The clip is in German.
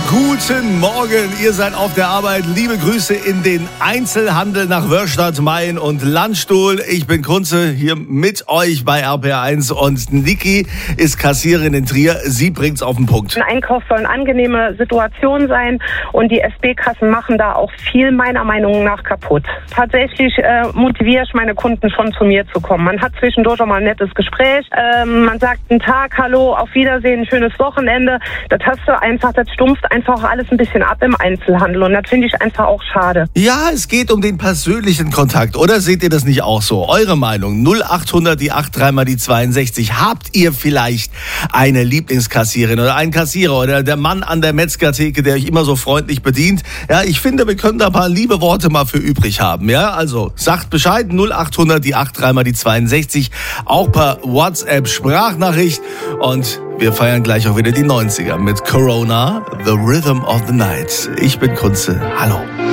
Guten Morgen, ihr seid auf der Arbeit. Liebe Grüße in den Einzelhandel nach Wörstadt, Main und Landstuhl. Ich bin Kunze hier mit euch bei RPR1 und Niki ist Kassiererin in Trier. Sie bringt's auf den Punkt. Ein Einkauf soll eine angenehme Situation sein und die SB-Kassen machen da auch viel meiner Meinung nach kaputt. Tatsächlich motiviere ich meine Kunden schon zu mir zu kommen. Man hat zwischendurch auch mal ein nettes Gespräch. Man sagt einen Tag, hallo, auf Wiedersehen, schönes Wochenende. Das hast du einfach, das stumpft einfach alles ein bisschen ab im Einzelhandel und das finde ich einfach auch schade. Ja, es geht um den persönlichen Kontakt, oder seht ihr das nicht auch so? Eure Meinung, 0800 die 83 mal die 62. Habt ihr vielleicht eine Lieblingskassiererin oder einen Kassierer oder der Mann an der Metzgertheke, der euch immer so freundlich bedient? Ja, ich finde, wir können da ein paar liebe Worte mal für übrig haben. Ja, also sagt Bescheid, 0800 die 83 mal die 62, auch per WhatsApp-Sprachnachricht und wir feiern gleich auch wieder die 90er mit Corona, The Rhythm of the Night. Ich bin Kunze. Hallo.